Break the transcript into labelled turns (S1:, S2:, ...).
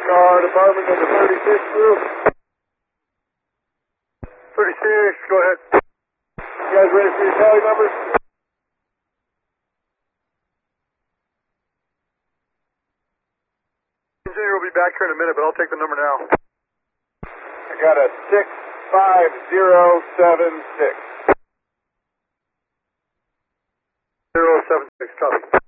S1: Car Department of the 36th Group. 36, go ahead. You guys ready for your tally numbers? Engineer will be back here in a minute, but I'll take the number now. I got a 65076. 076, copy.